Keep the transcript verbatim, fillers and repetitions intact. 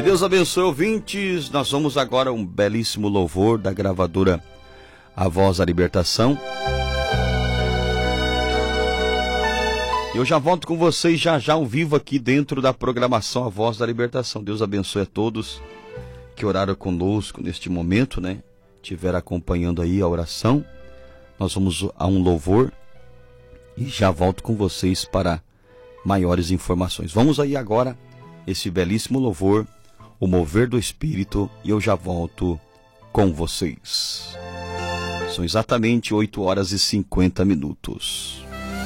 Que Deus abençoe, ouvintes. Nós vamos agora um belíssimo louvor da gravadora A Voz da Libertação. Eu já volto com vocês já já ao vivo aqui dentro da programação A Voz da Libertação. Deus abençoe a todos que oraram conosco neste momento, né? Estiveram acompanhando aí a oração. Nós vamos a um louvor e já volto com vocês para maiores informações. Vamos aí agora esse belíssimo louvor, o mover do Espírito, e eu já volto com vocês. São exatamente oito horas e cinquenta minutos.